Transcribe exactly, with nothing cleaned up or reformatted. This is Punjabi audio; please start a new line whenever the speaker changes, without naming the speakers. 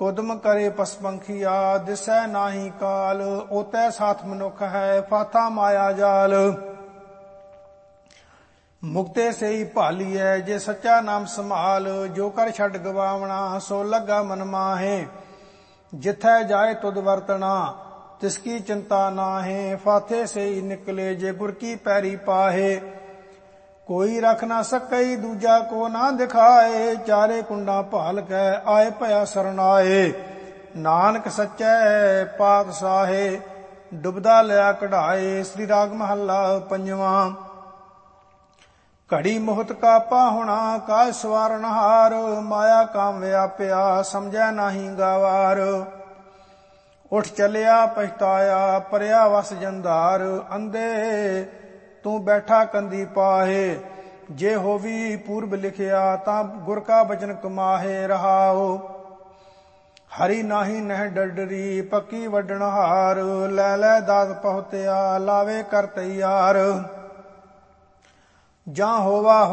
ਉਦਮ ਕਰੇ ਪਸਪੰਖੀਆ ਦਿਸੈ ਨਾਹੀ ਕਾਲ। ਓਤੈ ਸਾਥ ਮਨੁੱਖ ਹੈ ਫਾਥਾ ਮਾਇਆ ਜਾਲ। ਮੁਕਤੇ ਸਈ ਭਾਲੀਐ ਜੇ ਸੱਚਾ ਨਾਮ ਸੰਭਾਲ। ਜੋ ਕਰ ਛੱਡ ਗਵਾਵਣਾ ਸੋ ਲੱਗਾ ਮਨ ਮਾਹੇ। ਜਿਥੈ ਜਾਏ ਤੁਧ ਵਰਤਣਾ ਤਿਸਕੀ ਚਿੰਤਾ ਨਾਹੇ। ਫਾਥੇ ਸਈ ਨਿਕਲੇ ਜੇ ਗੁਰ ਕੀ ਪੈਰੀ ਪਾਹੇ। ਕੋਈ ਰਖ ਨਾ ਸਕਈ ਦੂਜਾ ਕੋ ਨਾ ਦਿਖਾਏ। ਚਾਰੇ ਕੁੰਡਾ ਭਾਲ ਕੈ ਆਏ ਭਇਆ ਸਰਨਾਏ। ਨਾਨਕ ਸੱਚੈ ਪਾਤਸ਼ਾਹੇ ਡੁਬਦਾ ਲਿਆ ਕਢਾਏ। ਸ੍ਰੀ ਰਾਗ ਮਹੱਲਾ ਪੰਜਵਾਂ। ਘੜੀ ਮੁਹਤ ਕਾ ਪਾਹੁਣਾ ਕਾਜ ਸਵਾਰਨ ਹਾਰ। ਮਾਇਆ ਕਾਮ ਵਿਆਪਿਆ ਸਮਝੈ ਨਾਹੀ ਗਾਵਾਰ। ਉਠ ਚਲਿਆ ਪਛਤਾਇਆ ਪਰਿਆ ਵਸ ਜੰਧਾਰ। ਅੰਧੇ ਤੂੰ ਬੈਠਾ ਕੰਦੀ ਪਾਹੇ। ਜੇ ਹੋਵੀ ਪੂਰਬ ਲਿਖਿਆ ਤਾਂ ਗੁਰ ਕਾ ਬਚਨ ਕਮਾਹੇ। ਰਹਾਓ ਹਰੀ ਨਾਹੀ ਨਹਿ ਡਡਰੀ ਪੱਕੀ ਵੱਡਣ ਹਾਰ। ਲੈ ਲੈ ਦਾਤ ਪਹੁਤਿਆ ਲਾਵੇ ਕਰ ਤੈਯਾਰ। ਜਾਂ ਹੋਵਾ